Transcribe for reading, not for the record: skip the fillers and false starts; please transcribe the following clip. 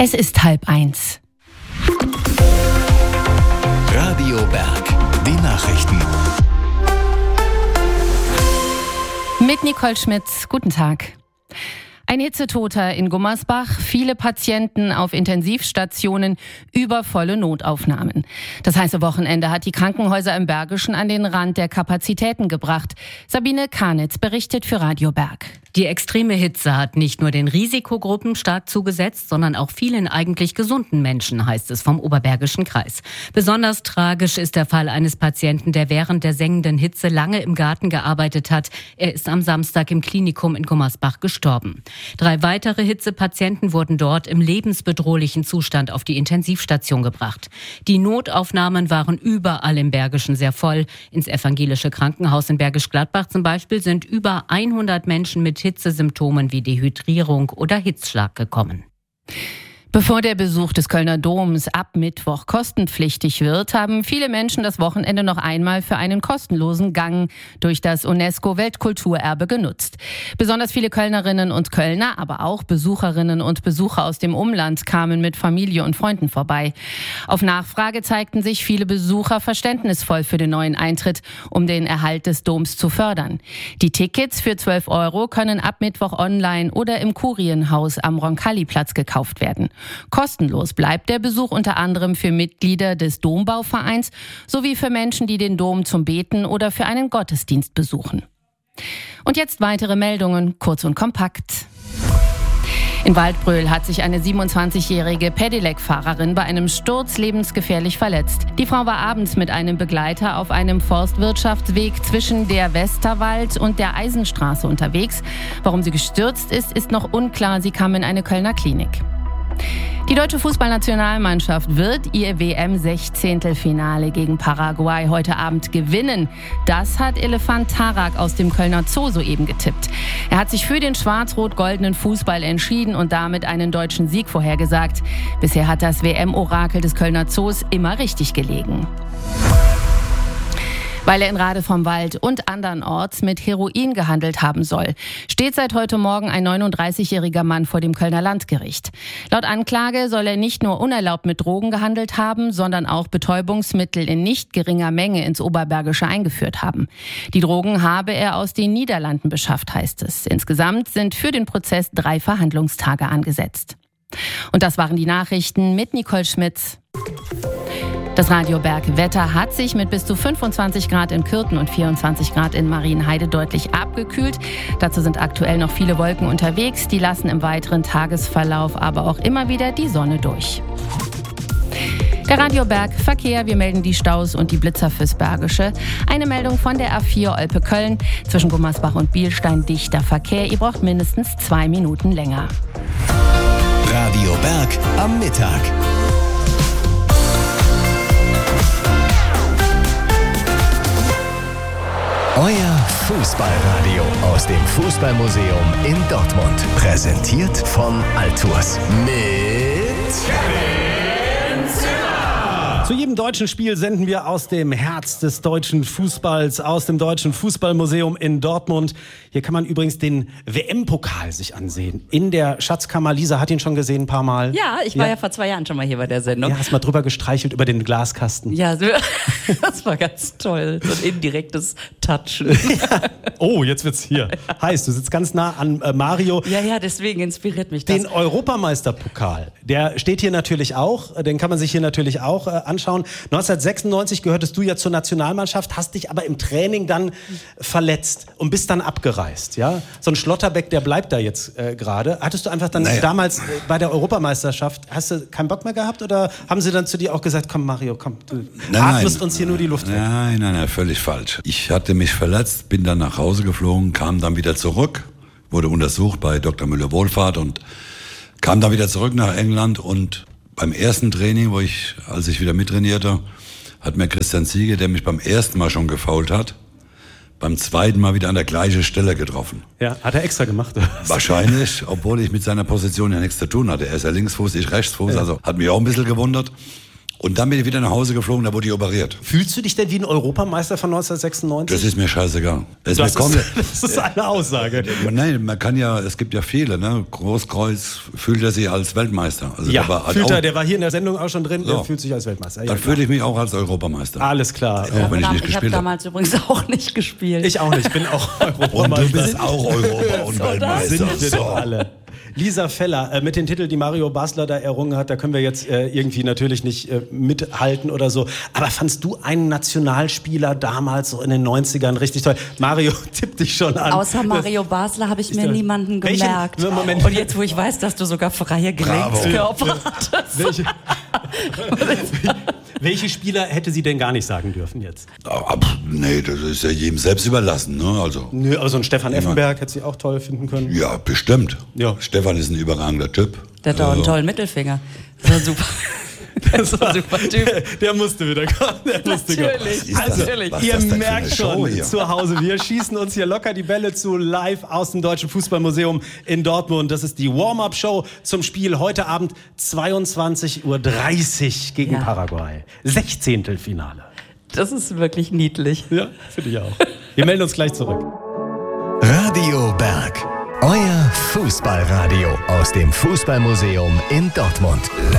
Es ist 12:30. Radio Berg, die Nachrichten. Mit Nicole Schmitz, guten Tag. Ein Hitzetoter in Gummersbach, viele Patienten auf Intensivstationen, übervolle Notaufnahmen. Das heiße Wochenende hat die Krankenhäuser im Bergischen an den Rand der Kapazitäten gebracht. Sabine Karnitz berichtet für Radio Berg. Die extreme Hitze hat nicht nur den Risikogruppen stark zugesetzt, sondern auch vielen eigentlich gesunden Menschen, heißt es vom Oberbergischen Kreis. Besonders tragisch ist der Fall eines Patienten, der während der sengenden Hitze lange im Garten gearbeitet hat. Er ist am Samstag im Klinikum in Gummersbach gestorben. 3 weitere Hitzepatienten wurden dort im lebensbedrohlichen Zustand auf die Intensivstation gebracht. Die Notaufnahmen waren überall im Bergischen sehr voll. Ins evangelische Krankenhaus in Bergisch Gladbach zum Beispiel sind über 100 Menschen mit Hitzesymptomen wie Dehydrierung oder Hitzschlag gekommen. Bevor der Besuch des Kölner Doms ab Mittwoch kostenpflichtig wird, haben viele Menschen das Wochenende noch einmal für einen kostenlosen Gang durch das UNESCO-Weltkulturerbe genutzt. Besonders viele Kölnerinnen und Kölner, aber auch Besucherinnen und Besucher aus dem Umland kamen mit Familie und Freunden vorbei. Auf Nachfrage zeigten sich viele Besucher verständnisvoll für den neuen Eintritt, um den Erhalt des Doms zu fördern. Die Tickets für 12 € können ab Mittwoch online oder im Kurienhaus am Roncalli-Platz gekauft werden. Kostenlos bleibt der Besuch unter anderem für Mitglieder des Dombauvereins sowie für Menschen, die den Dom zum Beten oder für einen Gottesdienst besuchen. Und jetzt weitere Meldungen, kurz und kompakt. In Waldbröl hat sich eine 27-jährige Pedelec-Fahrerin bei einem Sturz lebensgefährlich verletzt. Die Frau war abends mit einem Begleiter auf einem Forstwirtschaftsweg zwischen der Westerwald und der Eisenstraße unterwegs. Warum sie gestürzt ist, ist noch unklar. Sie kam in eine Kölner Klinik. Die deutsche Fußballnationalmannschaft wird ihr WM-16-Finale gegen Paraguay heute Abend gewinnen. Das hat Elefant Tarak aus dem Kölner Zoo soeben getippt. Er hat sich für den schwarz-rot-goldenen Fußball entschieden und damit einen deutschen Sieg vorhergesagt. Bisher hat das WM-Orakel des Kölner Zoos immer richtig gelegen. Weil er in Rade vom Wald und andernorts mit Heroin gehandelt haben soll, steht seit heute Morgen ein 39-jähriger Mann vor dem Kölner Landgericht. Laut Anklage soll er nicht nur unerlaubt mit Drogen gehandelt haben, sondern auch Betäubungsmittel in nicht geringer Menge ins Oberbergische eingeführt haben. Die Drogen habe er aus den Niederlanden beschafft, heißt es. Insgesamt sind für den Prozess 3 Verhandlungstage angesetzt. Und das waren die Nachrichten mit Nicole Schmitz. Das Radio Berg Wetter hat sich mit bis zu 25 Grad in Kürten und 24 Grad in Marienheide deutlich abgekühlt. Dazu sind aktuell noch viele Wolken unterwegs. Die lassen im weiteren Tagesverlauf aber auch immer wieder die Sonne durch. Der Radio Berg Verkehr, wir melden die Staus und die Blitzer fürs Bergische. Eine Meldung von der A4 Olpe-Köln. Zwischen Gummersbach und Bielstein dichter Verkehr. Ihr braucht mindestens 2 Minuten länger. Radio Berg am Mittag. Euer Fußballradio aus dem Fußballmuseum in Dortmund. Präsentiert von Altours. Mit Kevin Zimmer. Zu jedem deutschen Spiel senden wir aus dem Herz des deutschen Fußballs, aus dem Deutschen Fußballmuseum in Dortmund. Hier kann man übrigens den WM-Pokal sich ansehen. In der Schatzkammer. Lisa hat ihn schon gesehen ein paar Mal. Ja, ich war ja vor 2 Jahren schon mal hier bei der Sendung. Ja, hast mal drüber gestreichelt über den Glaskasten. Ja, das war ganz toll. So ein indirektes Touchen. Ja. Oh, jetzt wird's hier heiß. Du sitzt ganz nah an Mario. Ja, deswegen inspiriert mich das. Den Europameisterpokal, der steht hier natürlich auch. Den kann man sich hier natürlich auch anschauen. 1996 gehörtest du ja zur Nationalmannschaft, hast dich aber im Training dann verletzt und bist dann abgereist. Ja? So ein Schlotterbeck, der bleibt da jetzt gerade. Hattest du einfach dann damals bei der Europameisterschaft, hast du keinen Bock mehr gehabt oder haben sie dann zu dir auch gesagt, komm Mario, komm, du atmest uns hier nur die Luft weg? Nein, völlig falsch. Ich hatte mich verletzt, bin dann nach Hause geflogen, kam dann wieder zurück, wurde untersucht bei Dr. Müller-Wohlfahrt und kam dann wieder zurück nach England und beim ersten Training, als ich wieder mittrainierte, hat mir Christian Ziege, der mich beim ersten Mal schon gefoult hat, beim zweiten Mal wieder an der gleichen Stelle getroffen. Ja, hat er extra gemacht? Oder? Wahrscheinlich, obwohl ich mit seiner Position ja nichts zu tun hatte. Er ist ja Linksfuß, ich Rechtsfuß, also hat mich auch ein bisschen gewundert. Und dann bin ich wieder nach Hause geflogen, da wurde ich operiert. Fühlst du dich denn wie ein Europameister von 1996? Das ist mir scheißegal. Das ist eine Aussage. Nein, es gibt ja viele, ne? Großkreuz fühlt er sich als Weltmeister. Also der war hier in der Sendung auch schon drin, so. Der fühlt sich als Weltmeister. Dann fühle ich mich auch als Europameister. Alles klar. Auch wenn ich nicht Ich habe gespielt habe. damals übrigens auch nicht gespielt. Ich auch nicht, ich bin auch Europameister. Und du bist auch Europa- und Weltmeister. Sind wir doch alle. Lisa Feller, mit den Titeln, die Mario Basler da errungen hat, da können wir jetzt irgendwie natürlich nicht mithalten oder so. Aber fandst du einen Nationalspieler damals so in den 90ern richtig toll? Mario tippt dich schon an. Außer Mario Basler habe ich mir niemanden gemerkt. Moment. Und jetzt, wo ich weiß, dass du sogar freie Gelenkskörper hattest. Welche Spieler hätte sie denn gar nicht sagen dürfen jetzt? Nee, das ist ja jedem selbst überlassen. Ne? Also, nö, aber so ein Stefan Effenberg hätte sie auch toll finden können. ja, bestimmt. Ja. Stefan ist ein überragender Typ. Der hat auch einen tollen Mittelfinger. Das war super. Das war ein super Typ. Der musste wieder kommen. Natürlich. Also, Was ihr ist das denn für merkt eine Show schon hier? zu Hause, wir schießen uns hier locker die Bälle zu, live aus dem Deutschen Fußballmuseum in Dortmund. Das ist die Warm-Up-Show zum Spiel heute Abend 22:30 Uhr gegen Paraguay. 16. Finale. Das ist wirklich niedlich. Ja, finde ich auch. Wir melden uns gleich zurück. Radio Berg. Euer Fußballradio aus dem Fußballmuseum in Dortmund.